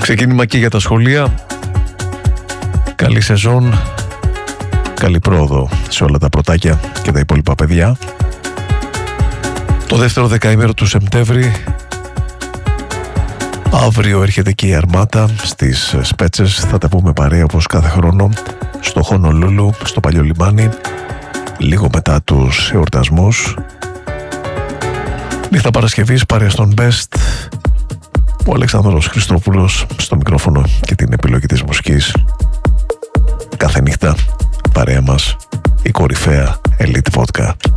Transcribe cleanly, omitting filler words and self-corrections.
Ξεκίνημα και για τα σχολεία. Καλή σεζόν, καλή πρόοδο σε όλα τα πρωτάκια και τα υπόλοιπα παιδιά. Το δεύτερο δεκαήμερο του Σεπτέμβρη. Αύριο έρχεται και η Αρμάτα στις Σπέτσες. Θα τα πούμε παρέα όπως κάθε χρόνο στο Χονολούλου, στο Παλιό Λιμάνι, λίγο μετά τους εορτασμούς. Νύχτα Παρασκευής, παρέα στον Best, ο Αλεξάνδρος Χριστόπουλος στο μικρόφωνο και την επιλογή της μουσικής. Κάθε νύχτα παρέα μας η κορυφαία Elite Vodka.